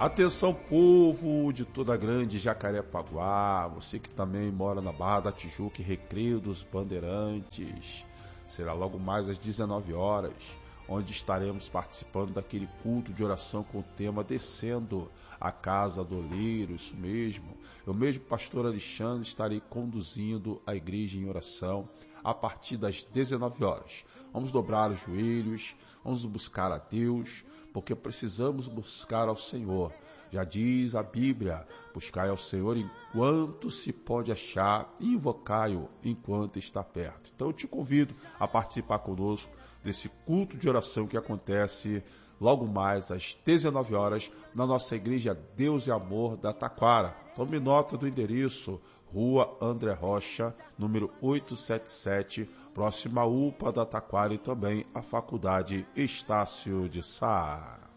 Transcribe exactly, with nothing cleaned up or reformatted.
Atenção, povo de toda a grande Jacarepaguá, você que também mora na Barra da Tijuca e Recreio dos Bandeirantes. Será logo mais às dezenove horas, onde estaremos participando daquele culto de oração com o tema Descendo a Casa do Oleiro, isso mesmo. Eu mesmo, pastor Alexandre, estarei conduzindo a igreja em oração a partir das dezenove horas. Vamos dobrar os joelhos, vamos buscar a Deus, porque precisamos buscar ao Senhor. Já diz a Bíblia, buscai ao Senhor enquanto se pode achar e invocai-o enquanto está perto. Então eu te convido a participar conosco desse culto de oração que acontece logo mais às dezenove horas na nossa igreja Deus e Amor da Taquara. Tome nota do endereço: Rua André Rocha, número oitocentos e setenta e sete, próxima à U P A da Taquara e também à Faculdade Estácio de Sá.